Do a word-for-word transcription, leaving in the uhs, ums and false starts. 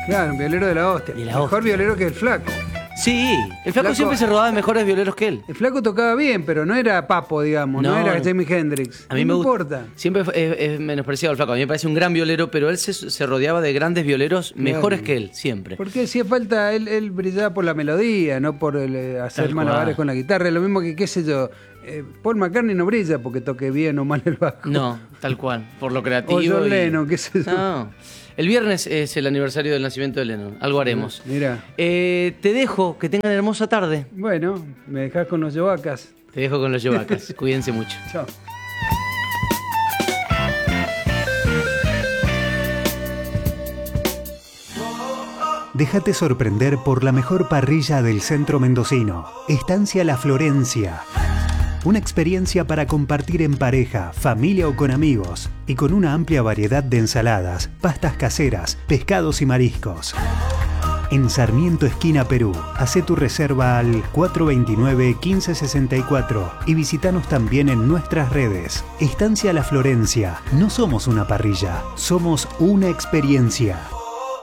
Claro, un violero de la hostia. De la Mejor hostia. violero que el Flaco. Sí, el flaco Flaco- siempre se rodaba de mejores violeros que él. El Flaco tocaba bien, pero no era Papo, digamos, no, No, era no. Jimi Hendrix. A mí no me gusta. importa. Siempre fue- es, es menospreciado el flaco. A mí me parece un gran violero, pero él se, se rodeaba de grandes violeros mejores que él, siempre. Porque hacía falta, él, él brillaba por la melodía, no por el, eh, hacer Tal malabares cual. con la guitarra. Lo mismo que, qué sé yo, eh, Paul McCartney no brilla porque toque bien o mal el bajo. No, tal cual, por lo creativo. O John y- Lennon, qué sé yo. No. El viernes es el aniversario del nacimiento de Lennon. Algo haremos. Mirá. Eh, te dejo, que tengan hermosa tarde. Bueno, me dejás con los Yovacas. Te dejo con los Yovacas. Cuídense mucho. Chao. Déjate sorprender por la mejor parrilla del centro mendocino. Estancia La Florencia. Una experiencia para compartir en pareja, familia o con amigos. Y con una amplia variedad de ensaladas, pastas caseras, pescados y mariscos. En Sarmiento, esquina Perú. Hacé tu reserva al cuatro dos nueve, uno cinco seis cuatro y visítanos también en nuestras redes. Estancia La Florencia. No somos una parrilla, somos una experiencia.